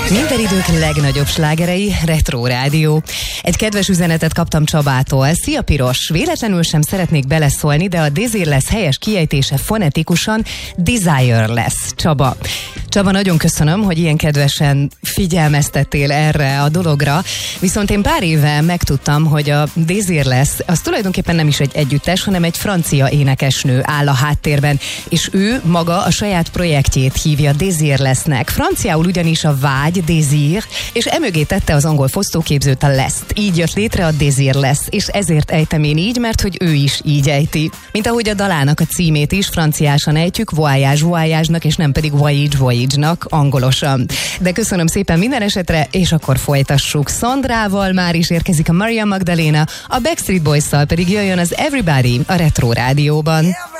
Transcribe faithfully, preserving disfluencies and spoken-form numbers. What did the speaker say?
Minden idők legnagyobb slágerei, Retro Rádió. Egy kedves üzenetet kaptam Csabától. Szia Piros, véletlenül sem szeretnék beleszólni, de a Desireless helyes kiejtése fonetikusan Desire lesz. Csaba. Csaba, nagyon köszönöm, hogy ilyen kedvesen figyelmeztettél erre a dologra, viszont én pár éve megtudtam, hogy a Desireless az tulajdonképpen nem is egy együttes, hanem egy francia énekesnő áll a háttérben, és ő maga a saját projektjét hívja Desirelessnek. Franciául ugyanis a vágy, désir, és emögé tette az angol fosztóképzőt, a lest. Így jött létre a Desireless, és ezért ejtem én így, mert hogy ő is így ejti. Mint ahogy a dalának a címét is franciásan ejtjük, voyage voyage-nak, és nem pedig voyage voyage-nak angolosan. De köszönöm szépen minden esetre, és akkor folytassuk. Szandrával már is érkezik a Maria Magdalena, a Backstreet Boys-szal pedig jöjjön az Everybody a Retro Rádióban.